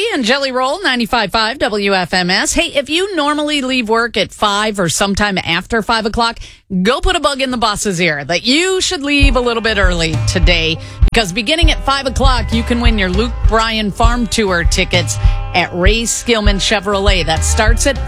and Jelly Roll, 95.5 WFMS. Hey, if you normally leave work at 5 or sometime after 5 o'clock, go put a bug in the boss's ear that you should leave a little bit early today, because beginning at 5 o'clock, you can win your Luke Bryan Farm Tour tickets at Ray Skillman Chevrolet. That starts at